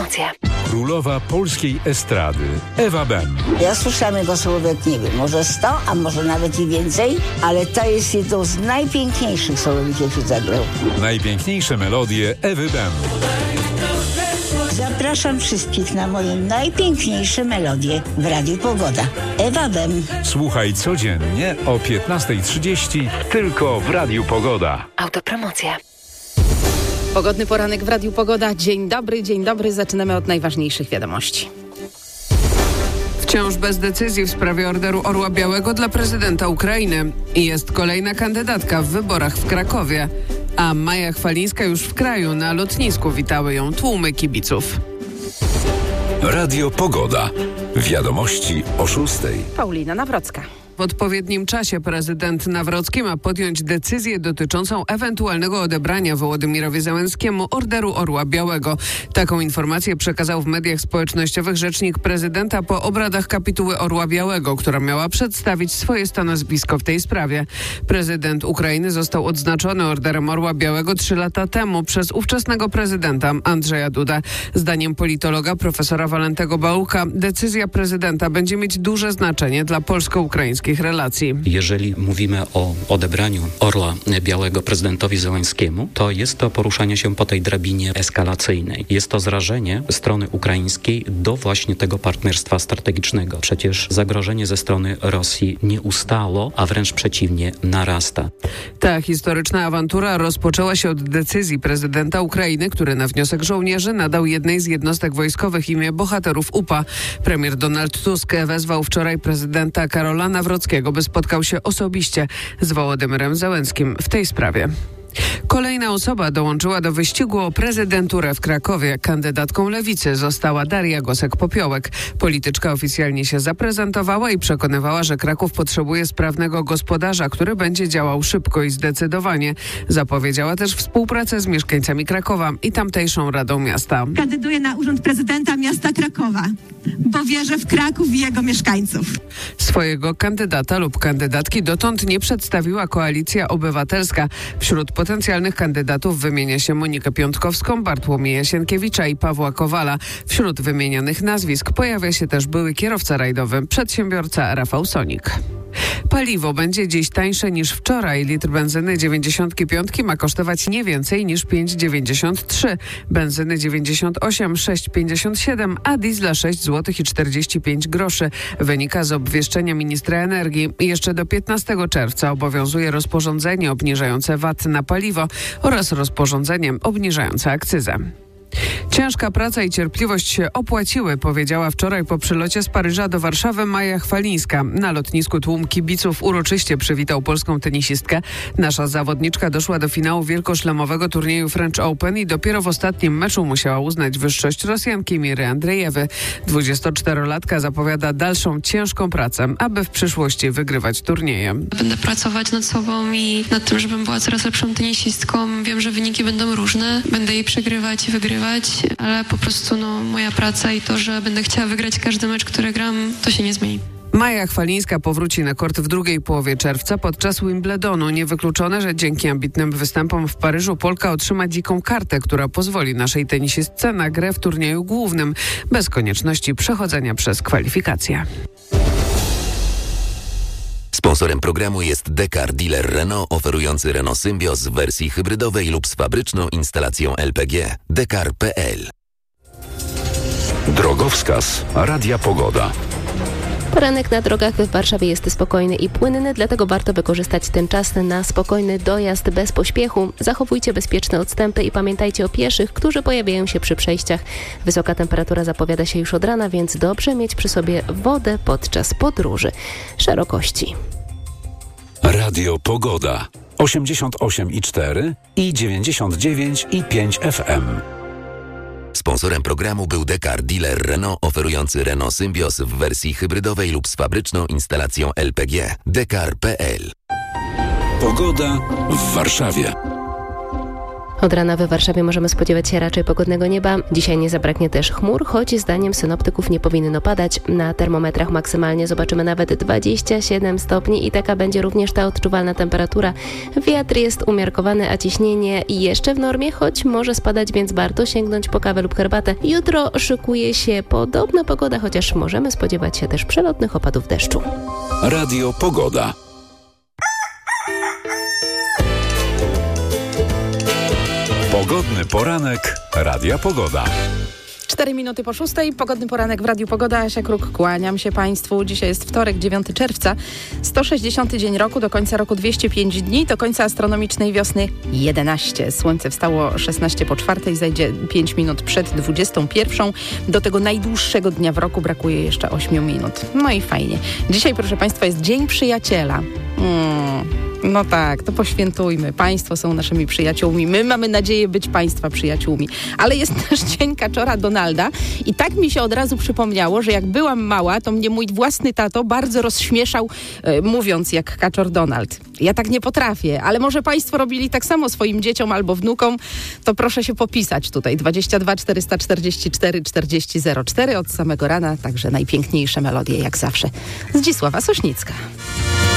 Autopromocje. Królowa polskiej estrady Ewa Bem. Ja słyszałam jego słówek, nie wiem, może 100, a może nawet i więcej, ale to jest jedną z najpiękniejszych słówek, jakie zagrał. Najpiękniejsze melodie Ewy Bem. Zapraszam wszystkich na moje najpiękniejsze melodie w Radiu Pogoda. Ewa Bem. Słuchaj codziennie o 15:30 tylko w Radiu Pogoda. Autopromocje. Pogodny poranek w Radiu Pogoda. Dzień dobry. Zaczynamy od najważniejszych wiadomości. Wciąż bez decyzji w sprawie orderu Orła Białego dla prezydenta Ukrainy. Jest kolejna kandydatka w wyborach w Krakowie. A Maja Chwalińska już w kraju. Na lotnisku witały ją tłumy kibiców. Radio Pogoda. Wiadomości o 6:00. Paulina Nawrocka. W odpowiednim czasie prezydent Nawrocki ma podjąć decyzję dotyczącą ewentualnego odebrania Wołodymyrowi Zełenskiemu orderu Orła Białego. Taką informację przekazał w mediach społecznościowych rzecznik prezydenta po obradach kapituły Orła Białego, która miała przedstawić swoje stanowisko w tej sprawie. Prezydent Ukrainy został odznaczony orderem Orła Białego 3 lata temu przez ówczesnego prezydenta Andrzeja Dudę. Zdaniem politologa profesora Walentego Bałuka decyzja prezydenta będzie mieć duże znaczenie dla polsko-ukraińskiej relacji. Jeżeli mówimy o odebraniu Orła Białego prezydentowi Zełenskiemu, to jest to poruszanie się po tej drabinie eskalacyjnej. Jest to zrażenie strony ukraińskiej do właśnie tego partnerstwa strategicznego. Przecież zagrożenie ze strony Rosji nie ustało, a wręcz przeciwnie, narasta. Ta historyczna awantura rozpoczęła się od decyzji prezydenta Ukrainy, który na wniosek żołnierzy nadał jednej z jednostek wojskowych imię bohaterów UPA. Premier Donald Tusk wezwał wczoraj prezydenta Karola Nawrockiego, by spotkał się osobiście z Wołodymyrem Zełenskim w tej sprawie. Kolejna osoba dołączyła do wyścigu o prezydenturę w Krakowie. Kandydatką Lewicy została Daria Gosek-Popiołek. Polityczka oficjalnie się zaprezentowała i przekonywała, że Kraków potrzebuje sprawnego gospodarza, który będzie działał szybko i zdecydowanie. Zapowiedziała też współpracę z mieszkańcami Krakowa i tamtejszą Radą Miasta. Kandyduję na urząd prezydenta miasta Krakowa, bo wierzę w Kraków i jego mieszkańców. Swojego kandydata lub kandydatki dotąd nie przedstawiła Koalicja Obywatelska. Wśród potencjalnych kandydatów wymienia się Monikę Piątkowską, Bartłomieja Sienkiewicza i Pawła Kowala. Wśród wymienianych nazwisk pojawia się też były kierowca rajdowy, przedsiębiorca Rafał Sonik. Paliwo będzie dziś tańsze niż wczoraj. Litr benzyny 95 ma kosztować nie więcej niż 5,93, benzyny 98 6,57, a diesla 6,45 zł. Wynika z obwieszczenia ministra energii. Jeszcze do 15 czerwca obowiązuje rozporządzenie obniżające VAT na paliwo oraz rozporządzenie obniżające akcyzę. Ciężka praca i cierpliwość się opłaciły, powiedziała wczoraj po przylocie z Paryża do Warszawy Maja Chwalińska. Na lotnisku tłum kibiców uroczyście przywitał polską tenisistkę. Nasza zawodniczka doszła do finału wielkoszlemowego turnieju French Open i dopiero w ostatnim meczu musiała uznać wyższość Rosjanki Miry Andrejewy. 24-latka zapowiada dalszą ciężką pracę, aby w przyszłości wygrywać turnieje. Będę pracować nad sobą i nad tym, żebym była coraz lepszą tenisistką. Wiem, że wyniki będą różne. Będę jej przegrywać i wygrywać, ale po prostu moja praca i to, że będę chciała wygrać każdy mecz, który gram, to się nie zmieni. Maja Chwalińska powróci na kort w drugiej połowie czerwca podczas Wimbledonu. Niewykluczone, że dzięki ambitnym występom w Paryżu Polka otrzyma dziką kartę, która pozwoli naszej tenisistce na grę w turnieju głównym, bez konieczności przechodzenia przez kwalifikacje. Sponsorem programu jest Dekar, dealer Renault oferujący Renault Symbios w wersji hybrydowej lub z fabryczną instalacją LPG. Dekar.pl. Drogowskaz Radia Pogoda. Poranek na drogach w Warszawie jest spokojny i płynny, dlatego warto wykorzystać ten czas na spokojny dojazd bez pośpiechu. Zachowujcie bezpieczne odstępy i pamiętajcie o pieszych, którzy pojawiają się przy przejściach. Wysoka temperatura zapowiada się już od rana, więc dobrze mieć przy sobie wodę podczas podróży. Szerokości. Radio Pogoda 88,4 i 99,5 FM. Sponsorem programu był Dekar, dealer Renault oferujący Renault Symbios w wersji hybrydowej lub z fabryczną instalacją LPG. Dekar.pl. Pogoda w Warszawie. Od rana we Warszawie możemy spodziewać się raczej pogodnego nieba. Dzisiaj nie zabraknie też chmur, choć zdaniem synoptyków nie powinno padać. Na termometrach maksymalnie zobaczymy nawet 27 stopni i taka będzie również ta odczuwalna temperatura. Wiatr jest umiarkowany, a ciśnienie jeszcze w normie, choć może spadać, więc warto sięgnąć po kawę lub herbatę. Jutro szykuje się podobna pogoda, chociaż możemy spodziewać się też przelotnych opadów deszczu. Radio Pogoda. Pogodny poranek Radia Pogoda. 4 minuty po 6:00. Pogodny poranek w Radiu Pogoda. Asia Kruk, kłaniam się Państwu. Dzisiaj jest wtorek, 9 czerwca. 160 dzień roku, do końca roku 205 dni, do końca astronomicznej wiosny 11. Słońce wstało 16 po 4:00, zajdzie 5 minut przed 21. Do tego najdłuższego dnia w roku brakuje jeszcze 8 minut. No i fajnie. Dzisiaj, proszę Państwa, jest Dzień Przyjaciela. No tak, to poświętujmy. Państwo są naszymi przyjaciółmi. My mamy nadzieję być Państwa przyjaciółmi. Ale jest też Dzień Kaczora Donalda i tak mi się od razu przypomniało, że jak byłam mała, to mnie mój własny tato bardzo rozśmieszał, mówiąc jak Kaczor Donald. Ja tak nie potrafię, ale może Państwo robili tak samo swoim dzieciom albo wnukom, to proszę się popisać tutaj. 22 444 40 04 od samego rana, także najpiękniejsze melodie jak zawsze. Zdzisława Sośnicka.